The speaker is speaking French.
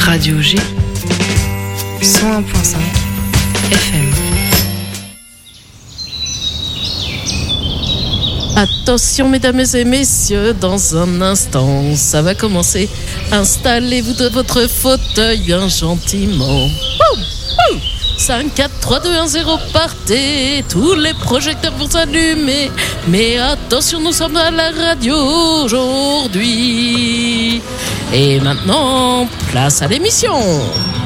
Radio G 101.5 FM. Attention mesdames et messieurs, dans un instant, ça va commencer. Installez-vous de votre fauteuil bien gentiment. 5, 4, 3, 2, 1, 0, partez. Tous les projecteurs vont s'allumer. Mais attention, nous sommes à la radio aujourd'hui. Et maintenant, place à l'émission.